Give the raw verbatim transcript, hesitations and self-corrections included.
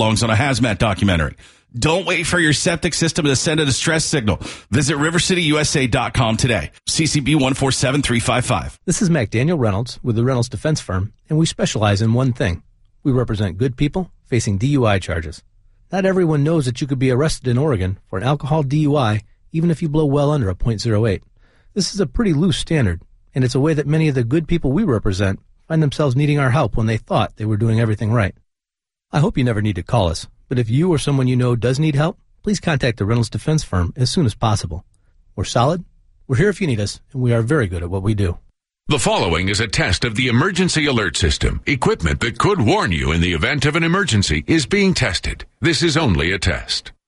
belongs on a hazmat documentary. Don't wait for your septic system to send a distress signal. Visit river city u s a dot com today. C C B one four seven three five five. This is McDaniel Reynolds with the Reynolds Defense Firm, and we specialize in one thing. We represent good people facing D U I charges. Not everyone knows that you could be arrested in Oregon for an alcohol D U I even if you blow well under a point oh eight. This is a pretty loose standard, and it's a way that many of the good people we represent find themselves needing our help when they thought they were doing everything right. I hope you never need to call us, but if you or someone you know does need help, please contact the Reynolds Defense Firm as soon as possible. We're solid, we're here if you need us, and we are very good at what we do. The following is a test of the emergency alert system. Equipment that could warn you in the event of an emergency is being tested. This is only a test.